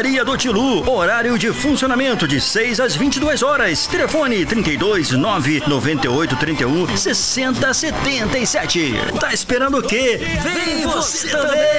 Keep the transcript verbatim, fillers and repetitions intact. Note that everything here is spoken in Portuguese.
Padaria do Tilu. Horário de funcionamento de seis às vinte e duas horas. Telefone trinta e dois, nove nove oito, trinta e um, sessenta, setenta e sete. Tá esperando o quê? Vem você também!